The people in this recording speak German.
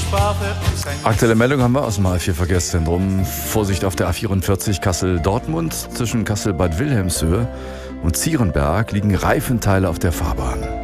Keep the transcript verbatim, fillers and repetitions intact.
Aktuelle Meldung haben wir aus dem A vier Verkehrszentrum. Vorsicht auf der A vierundvierzig Kassel-Dortmund. Zwischen Kassel-Bad Wilhelmshöhe und Zierenberg liegen Reifenteile auf der Fahrbahn.